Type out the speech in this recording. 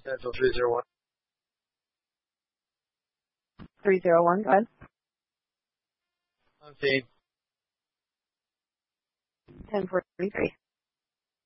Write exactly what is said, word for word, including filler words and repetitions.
Central three zero one. three zero one, go ahead. Unseen. ten forty-three.